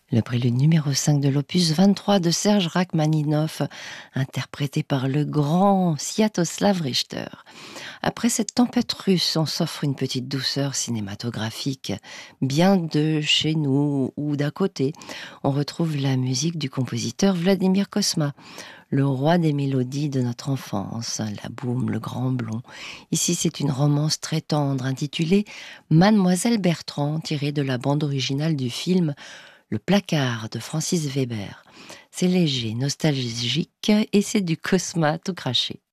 Le prélude numéro 5 de l'opus 23 de Serge Rachmaninoff, interprété par le grand Sviatoslav Richter. Après cette tempête russe, on s'offre une petite douceur cinématographique, bien de chez nous ou d'à côté. On retrouve la musique du compositeur Vladimir Kosma, le roi des mélodies de notre enfance, la boum, le grand blond. Ici, c'est une romance très tendre intitulée Mademoiselle Bertrand, tirée de la bande originale du film Le placard de Francis Weber. C'est léger, nostalgique et c'est du Cosma tout craché.